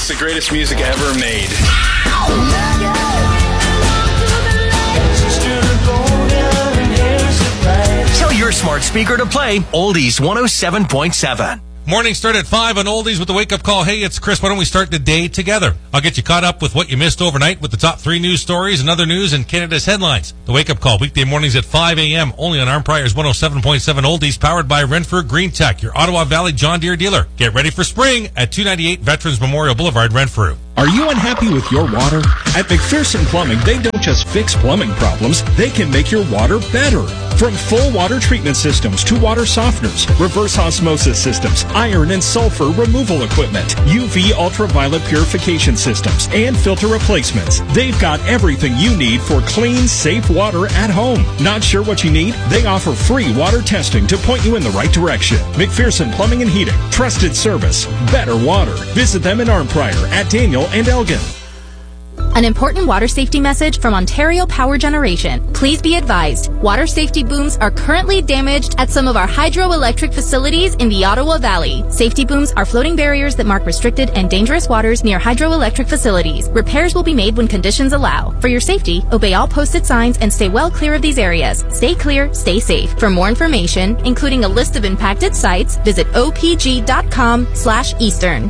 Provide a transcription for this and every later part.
It's the greatest music ever made. Tell your smart speaker to play Oldies 107.7. Morning start at 5 on Oldies with the wake-up call. Hey, it's Chris. Why don't we start the day together? I'll get you caught up with what you missed overnight with the top 3 news stories and other news and Canada's headlines. The wake-up call, weekday mornings at 5 a.m. only on Armprior's 107.7 Oldies, powered by Renfrew Green Tech, your Ottawa Valley John Deere dealer. Get ready for spring at 298 Veterans Memorial Boulevard, Renfrew. Are you unhappy with your water? At McPherson Plumbing, they don't just fix plumbing problems, they can make your water better. From full water treatment systems to water softeners, reverse osmosis systems, iron and sulfur removal equipment, UV ultraviolet purification systems, and filter replacements. They've got everything you need for clean, safe water at home. Not sure what you need? They offer free water testing to point you in the right direction. McPherson Plumbing and Heating. Trusted service. Better water. Visit them in Armprior at Daniel and Elgin. An important water safety message from Ontario Power Generation. Please be advised, water safety booms are currently damaged at some of our hydroelectric facilities in the Ottawa Valley. Safety booms are floating barriers that mark restricted and dangerous waters near hydroelectric facilities. Repairs will be made when conditions allow. For your safety, obey all posted signs and stay well clear of these areas. Stay clear, stay safe. For more information, including a list of impacted sites, visit opg.com/eastern.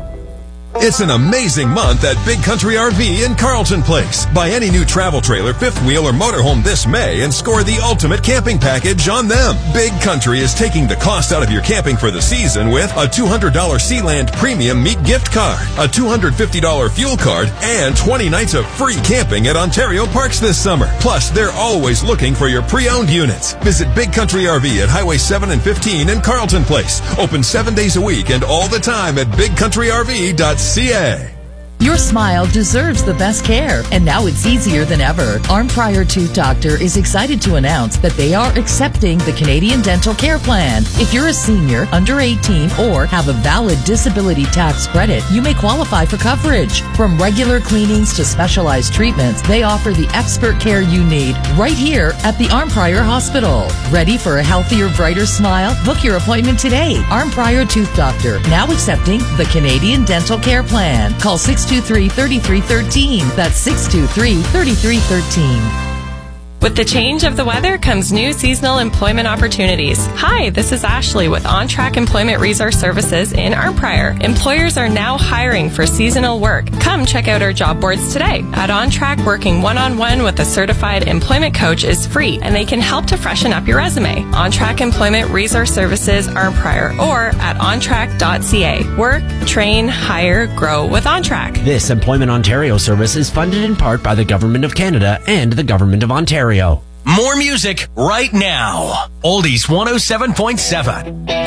It's an amazing month at Big Country RV in Carleton Place. Buy any new travel trailer, fifth wheel, or motorhome this May and score the ultimate camping package on them. Big Country is taking the cost out of your camping for the season with a $200 Sealand Premium Meat gift card, a $250 fuel card, and 20 nights of free camping at Ontario Parks this summer. Plus, they're always looking for your pre-owned units. Visit Big Country RV at Highway 7 and 15 in Carleton Place. Open 7 days a week and all the time at bigcountryrv.ca. Your smile deserves the best care, and now it's easier than ever. Armprior Tooth Doctor is excited to announce that they are accepting the Canadian Dental Care Plan. If you're a senior, under 18, or have a valid disability tax credit, you may qualify for coverage. From regular cleanings to specialized treatments, they offer the expert care you need right here at the Armprior Hospital. Ready for a healthier, brighter smile? Book your appointment today. Armprior Tooth Doctor, now accepting the Canadian Dental Care Plan. Call 623-3313. That's 623-3313. With the change of the weather comes new seasonal employment opportunities. Hi, this is Ashley with On-Track Employment Resource Services in Armprior. Employers are now hiring for seasonal work. Come check out our job boards today. At On-Track, working one-on-one with a certified employment coach is free, and they can help to freshen up your resume. On-Track Employment Resource Services Armprior or at ontrack.ca. Work, train, hire, grow with On-Track. This Employment Ontario service is funded in part by the Government of Canada and the Government of Ontario. More music right now. Oldies 107.7.